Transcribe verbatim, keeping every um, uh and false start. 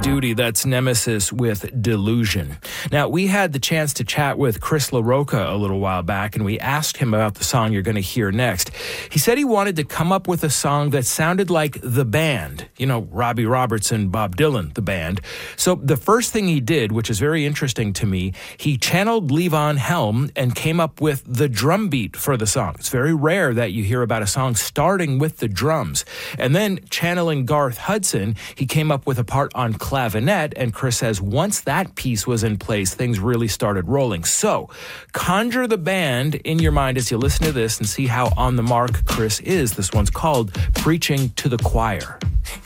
Duty. That's Nemesis with Delusion. Now, we had the chance to chat with Chris LaRocca a little while back, and we asked him about the song you're going to hear next. He said he wanted to come up with a song that sounded like the band. You know, Robbie Robertson, Bob Dylan, the band. So the first thing he did, which is very interesting to me, he channeled Levon Helm and came up with the drum beat for the song. It's very rare that you hear about a song starting with the drums. And then channeling Garth Hudson, he came up with a part on clavinet, and Chris says once that piece was in place, things really started rolling. So conjure the band in your mind as you listen to this and see how on the mark Chris is. This one's called Preaching to the Choir.